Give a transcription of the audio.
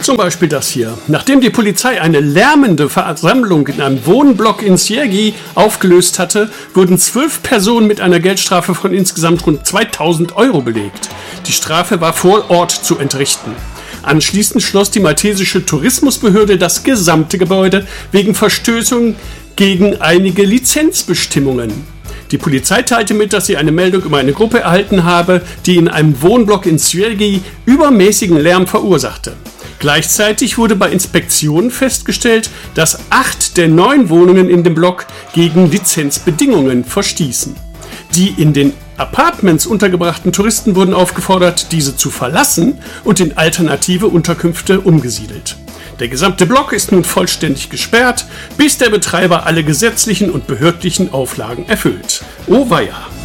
Zum Beispiel das hier. Nachdem die Polizei eine lärmende Versammlung in einem Wohnblock in Siegi aufgelöst hatte, wurden 12 Personen mit einer Geldstrafe von insgesamt rund 2000 Euro belegt. Die Strafe war vor Ort zu entrichten. Anschließend schloss die maltesische Tourismusbehörde das gesamte Gebäude wegen Verstößung gegen einige Lizenzbestimmungen. Die Polizei teilte mit, dass sie eine Meldung über eine Gruppe erhalten habe, die in einem Wohnblock in Siegi übermäßigen Lärm verursachte. Gleichzeitig wurde bei Inspektionen festgestellt, dass 8 der 9 Wohnungen in dem Block gegen Lizenzbedingungen verstießen. Die in den Apartments untergebrachten Touristen wurden aufgefordert, diese zu verlassen und in alternative Unterkünfte umgesiedelt. Der gesamte Block ist nun vollständig gesperrt, bis der Betreiber alle gesetzlichen und behördlichen Auflagen erfüllt. Oh weia!